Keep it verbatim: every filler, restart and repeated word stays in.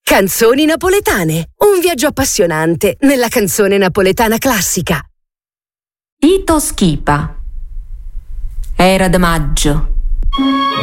Canzoni napoletane. Un viaggio appassionante nella canzone napoletana classica. Ito Schipa. Era de maggio.